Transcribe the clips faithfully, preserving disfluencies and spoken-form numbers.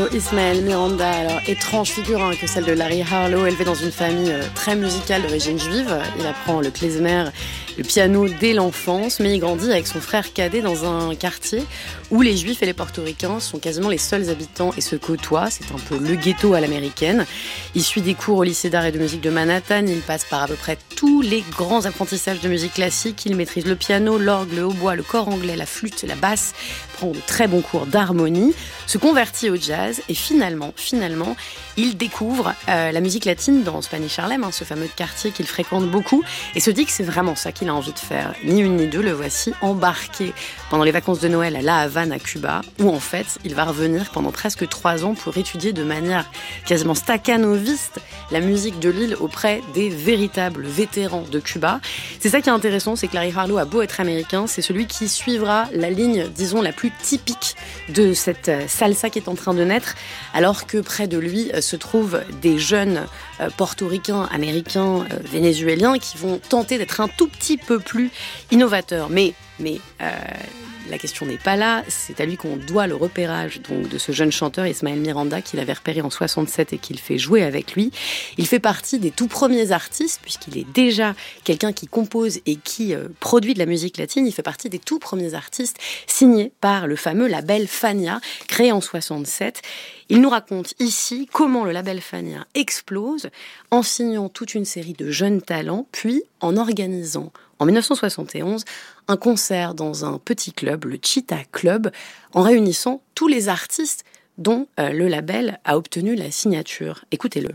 Harlow, Ismael Miranda. Alors, étrange figure hein, que celle de Larry Harlow, élevé dans une famille euh, très musicale d'origine juive. Il apprend le klezmer, le piano dès l'enfance, mais il grandit avec son frère cadet dans un quartier où les Juifs et les Portoricains sont quasiment les seuls habitants et se côtoient. C'est un peu le ghetto à l'américaine. Il suit des cours au lycée d'art et de musique de Manhattan. Il passe par à peu près tous les grands apprentissages de musique classique. Il maîtrise le piano, l'orgue, le hautbois, le cor anglais, la flûte, la basse. Prend de très bons cours d'harmonie, se convertit au jazz et finalement, finalement, il découvre euh, la musique latine dans Spanish Harlem, hein, ce fameux quartier qu'il fréquente beaucoup, et se dit que c'est vraiment ça qu'il a envie de faire. Ni une ni deux, le voici embarqué pendant les vacances de Noël à La Havane, à Cuba, où en fait, il va revenir pendant presque trois ans pour étudier de manière quasiment stakhanoviste la musique de l'île auprès des véritables vétérans de Cuba. C'est ça qui est intéressant, c'est que Larry Harlow a beau être américain, c'est celui qui suivra la ligne, disons, la plus typique de cette salsa qui est en train de naître, alors que près de lui se trouvent des jeunes euh, portoricains, américains, euh, vénézuéliens qui vont tenter d'être un tout petit peu plus innovateurs. Mais, mais euh, la question n'est pas là, c'est à lui qu'on doit le repérage donc, de ce jeune chanteur Ismael Miranda qu'il avait repéré en soixante-sept et qu'il fait jouer avec lui. Il fait partie des tout premiers artistes, puisqu'il est déjà quelqu'un qui compose et qui euh, produit de la musique latine. Il fait partie des tout premiers artistes signés par le fameux label Fania, créé en soixante-sept. Il nous raconte ici comment le label Fania explose en signant toute une série de jeunes talents, puis en organisant en dix-neuf cent soixante et onze un concert dans un petit club, le Cheetah Club, en réunissant tous les artistes dont euh, le label a obtenu la signature. Écoutez-le.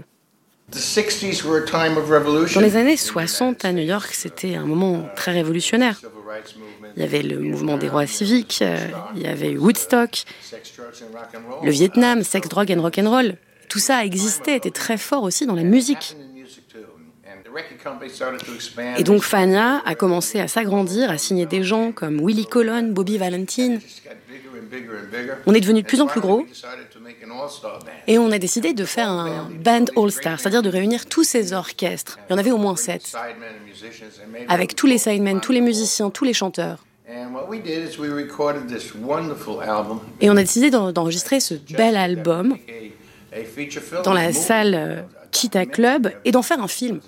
Dans les années soixante à New York, c'était un moment très révolutionnaire. Il y avait le mouvement des droits civiques, euh, il y avait Woodstock, le Vietnam, sexe, drogue and rock'n'roll. Tout ça existait, était très fort aussi dans la musique. Et donc Fania a commencé à s'agrandir, à signer des gens comme Willie Colon, Bobby Valentin. On est devenu de plus en plus gros et on a décidé de faire un band all-star, c'est-à-dire de réunir tous ces orchestres. Il y en avait au moins sept, avec tous les sidemen, tous les musiciens, tous les chanteurs. Et on a décidé d'enregistrer ce bel album dans la salle Cheetah Club et d'en faire un film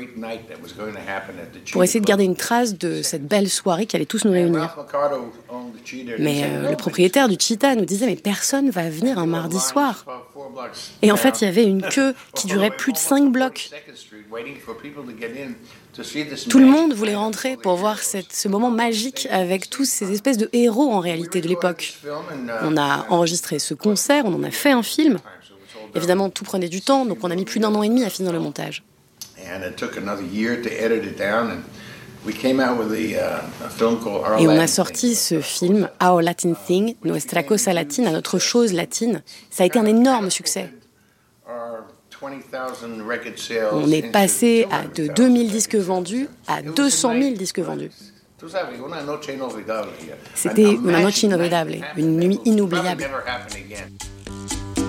pour essayer de garder une trace de cette belle soirée qui allait tous nous réunir. Mais euh, le propriétaire du Cheetah nous disait « mais personne ne va venir un mardi soir ». Et en fait, il y avait une queue qui durait plus de cinq blocs. Tout le monde voulait rentrer pour voir cette, ce moment magique avec tous ces espèces de héros en réalité de l'époque. On a enregistré ce concert, on en a fait un film. Évidemment, tout prenait du temps, donc on a mis plus d'un an et demi à finir le montage. Et on a sorti ce film, Our Latin Thing, Nuestra Cosa Latina, notre chose latine. Ça a été un énorme succès. On est passé à, de deux mille disques vendus à deux cent mille disques vendus. C'était una noche inolvidable, une nuit inoubliable.